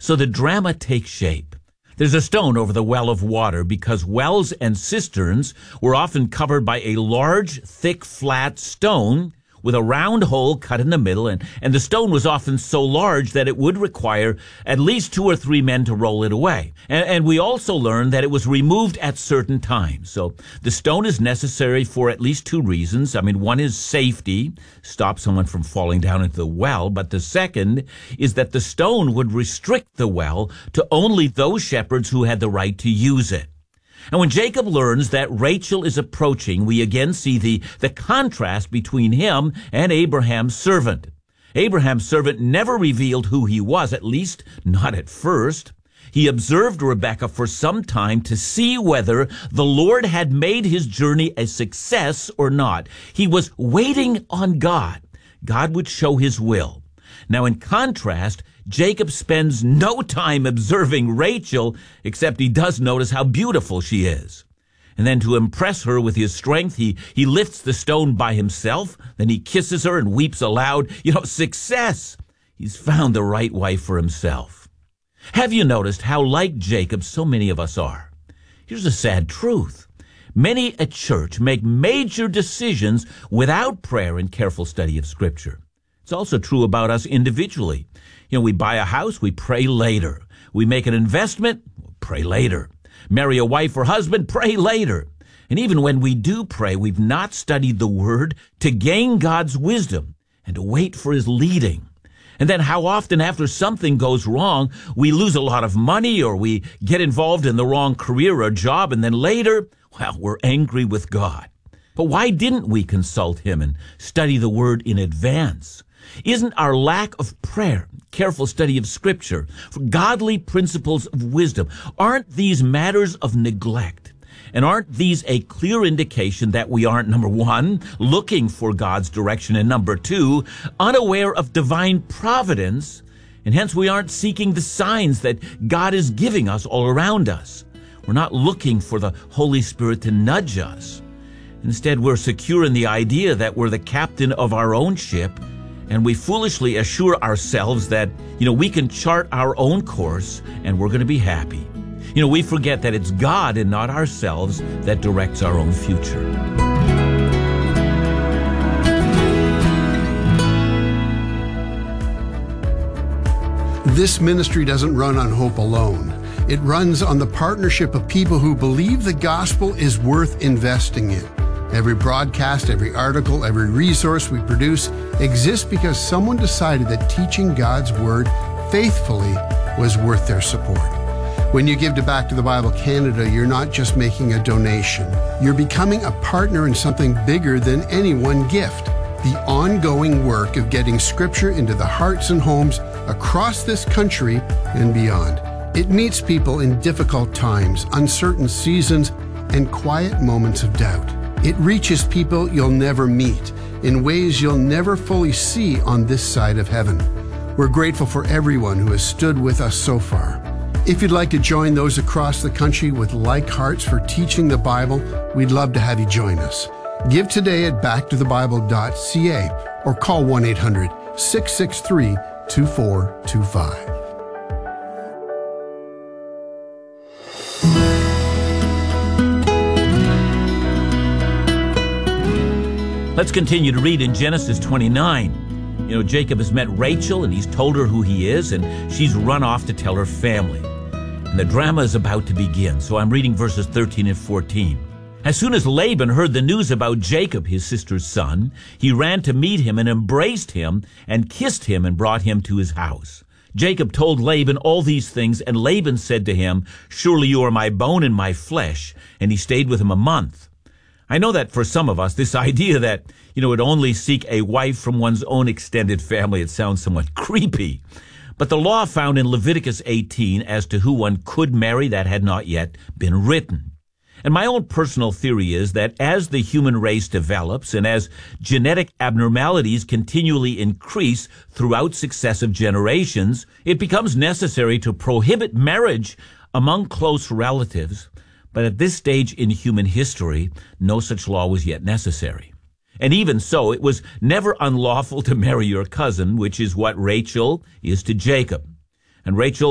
So the drama takes shape. There's a stone over the well of water because wells and cisterns were often covered by a large, thick, flat stone with a round hole cut in the middle, and the stone was often so large that it would require at least 2 or 3 men to roll it away. And we also learned that it was removed at certain times. So the stone is necessary for at least 2 reasons. One is safety, stop someone from falling down into the well, but the second is that the stone would restrict the well to only those shepherds who had the right to use it. And when Jacob learns that Rachel is approaching, we again see the contrast between him and Abraham's servant. Abraham's servant never revealed who he was, at least not at first. He observed Rebekah for some time to see whether the Lord had made his journey a success or not. He was waiting on God. God would show his will. Now, in contrast, Jacob spends no time observing Rachel, except he does notice how beautiful she is. And then to impress her with his strength, he lifts the stone by himself, then he kisses her and weeps aloud. Success! He's found the right wife for himself. Have you noticed how like Jacob so many of us are? Here's a sad truth. Many at church make major decisions without prayer and careful study of Scripture. It's also true about us individually. We buy a house, we pray later. We make an investment, pray later. Marry a wife or husband, pray later. And even when we do pray, we've not studied the Word to gain God's wisdom and to wait for His leading. And then how often after something goes wrong, we lose a lot of money or we get involved in the wrong career or job, and then later, we're angry with God. But why didn't we consult Him and study the Word in advance? Isn't our lack of prayer, careful study of Scripture, for godly principles of wisdom, aren't these matters of neglect? And aren't these a clear indication that we aren't, number one, looking for God's direction, and number two, unaware of divine providence, and hence we aren't seeking the signs that God is giving us all around us? We're not looking for the Holy Spirit to nudge us. Instead, we're secure in the idea that we're the captain of our own ship, and we foolishly assure ourselves that, we can chart our own course and we're going to be happy. We forget that it's God and not ourselves that directs our own future. This ministry doesn't run on hope alone. It runs on the partnership of people who believe the gospel is worth investing in. Every broadcast, every article, every resource we produce exists because someone decided that teaching God's Word faithfully was worth their support. When you give to Back to the Bible Canada, you're not just making a donation. You're becoming a partner in something bigger than any one gift. The ongoing work of getting Scripture into the hearts and homes across this country and beyond. It meets people in difficult times, uncertain seasons, and quiet moments of doubt. It reaches people you'll never meet in ways you'll never fully see on this side of heaven. We're grateful for everyone who has stood with us so far. If you'd like to join those across the country with like hearts for teaching the Bible, we'd love to have you join us. Give today at backtothebible.ca or call 1-800-663-2425. Let's continue to read in Genesis 29. Jacob has met Rachel and he's told her who he is, and she's run off to tell her family. And the drama is about to begin. So I'm reading verses 13 and 14. As soon as Laban heard the news about Jacob, his sister's son, he ran to meet him and embraced him and kissed him and brought him to his house. Jacob told Laban all these things, and Laban said to him, "Surely you are my bone and my flesh." And he stayed with him a month. I know that for some of us, this idea that, would only seek a wife from one's own extended family, it sounds somewhat creepy. But the law found in Leviticus 18 as to who one could marry, that had not yet been written. And my own personal theory is that as the human race develops and as genetic abnormalities continually increase throughout successive generations, it becomes necessary to prohibit marriage among close relatives. But at this stage in human history, no such law was yet necessary. And even so, it was never unlawful to marry your cousin, which is what Rachel is to Jacob. And Rachel